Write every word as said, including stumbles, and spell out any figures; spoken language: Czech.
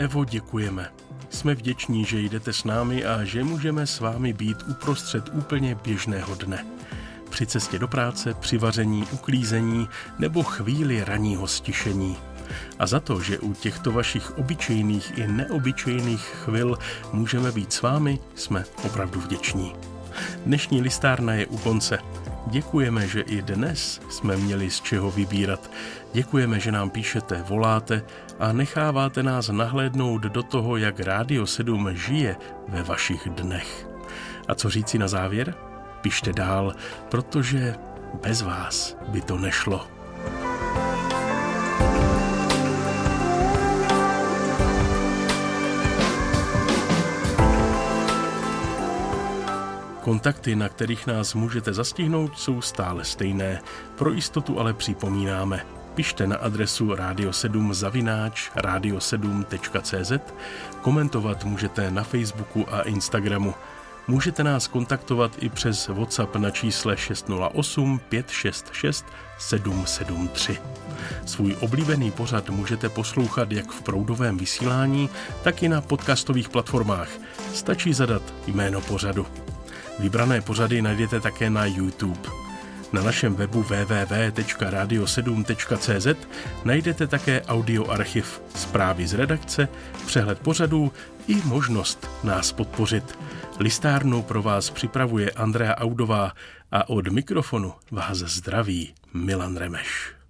Evo, děkujeme. Jsme vděční, že jdete s námi a že můžeme s vámi být uprostřed úplně běžného dne. Při cestě do práce, při vaření, uklízení nebo chvíli ranního stišení. A za to, že u těchto vašich obyčejných i neobyčejných chvil můžeme být s vámi, jsme opravdu vděční. Dnešní listárna je u konce. Děkujeme, že i dnes jsme měli z čeho vybírat. Děkujeme, že nám píšete, voláte a necháváte nás nahlédnout do toho, jak Rádio sedm žije ve vašich dnech. A co říci na závěr? Pište dál, protože bez vás by to nešlo. Kontakty, na kterých nás můžete zastihnout, jsou stále stejné. Pro jistotu ale připomínáme. Pište na adresu radio sedm zavináč radio sedm tečka cé zet, komentovat můžete na Facebooku a Instagramu. Můžete nás kontaktovat i přes WhatsApp na čísle šest nula osm pět šest šest sedm sedm tři. Svůj oblíbený pořad můžete poslouchat jak v proudovém vysílání, tak i na podcastových platformách. Stačí zadat jméno pořadu. Vybrané pořady najdete také na YouTube. Na našem webu w w w tečka radio sedm tečka cé zet najdete také audioarchiv, zprávy z redakce, přehled pořadů i možnost nás podpořit. Listárnu pro vás připravuje Andrea Audová a od mikrofonu vás zdraví Milan Remeš.